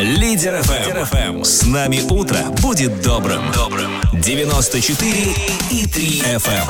Лидер ФМ. С нами утро будет добрым. 94,3 FM.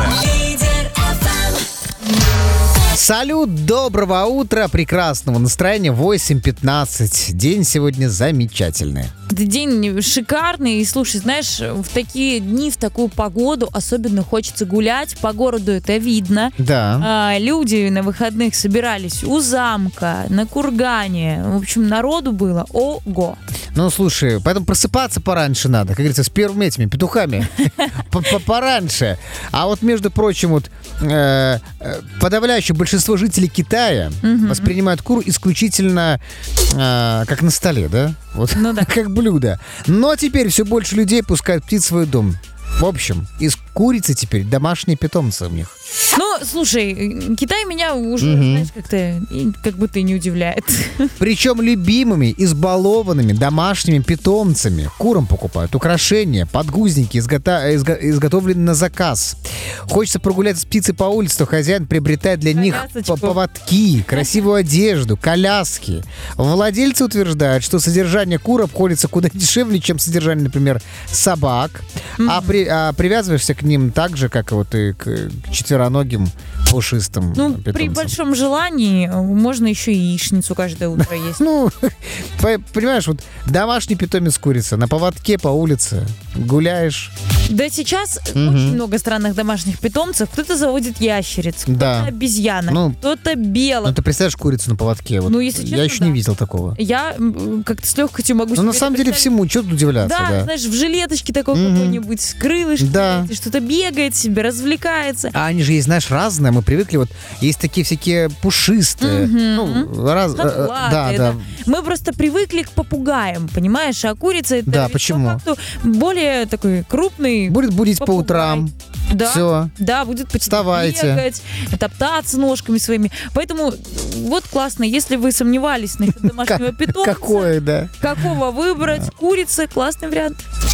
Салют, доброго утра, прекрасного настроения, 8:15. День сегодня замечательный. День шикарный. И слушай, знаешь, в такие дни, в такую погоду особенно хочется гулять. По городу это видно. Да. Люди на выходных собирались у замка, на кургане. В общем, народу было ого. Ну, слушай, поэтому просыпаться пораньше надо, как говорится, с первыми этими петухами. Пораньше. А вот, между прочим, вот подавляющее большинство жителей Китая воспринимают кур исключительно как на столе, да? Вот, ну да. Как блюдо. Но теперь все больше людей пускают птиц в свой дом. В общем, из курицы теперь домашние питомцы у них. Ну, слушай, Китай меня уже, знаешь, как будто и не удивляет. Причем любимыми, избалованными домашними питомцами. Курам покупают украшения, подгузники, изготовленные на заказ. Хочется прогуляться с птицей по улице, то хозяин приобретает для них поводки, красивую одежду, коляски. Владельцы утверждают, что содержание кур обходится куда дешевле, чем содержание, например, собак. А привязываешься к ним так же, как вот и к четвероногим пушистым питомцам. При большом желании можно еще и яичницу каждое утро есть. Ну, понимаешь, вот домашний питомец курица на поводке по улице гуляешь. Да сейчас очень много странных домашних питомцев. Кто-то заводит ящериц, кто-то обезьяна, кто-то белок. Ну, ты представляешь курицу на поводке? Вот. Если честно, я еще не видел такого. Я как-то с легкостью могу себе на самом деле всему, что тут удивляться. Да, знаешь, в жилеточке такой какой-нибудь, с крылышками, что-то бегает себе, развлекается. А они же есть, знаешь, разные. Мы привыкли, вот есть такие всякие пушистые. Да. Мы просто привыкли к попугаям, понимаешь? А курица это почему? по факту более такой крупный. Будет будить попугай. по утрам. Да, все. Да, будет по тебе бегать, топтаться ножками своими. Поэтому вот классно, если вы сомневались насчет домашнего питомца. Какое, да. Какого выбрать? Курица, классный вариант.